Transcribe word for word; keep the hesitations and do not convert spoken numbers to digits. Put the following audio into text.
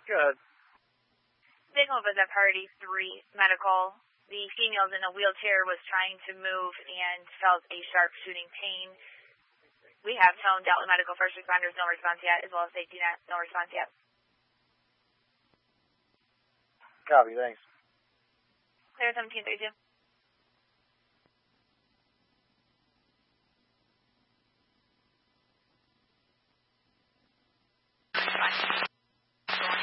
Good. Signal was at Priority three Medical. The female in a wheelchair was trying to move and felt a sharp shooting pain. We have toned Delta Medical first responders, no response yet, as well as safety net, no response yet. Copy, thanks. Clear seventeen thirty-two.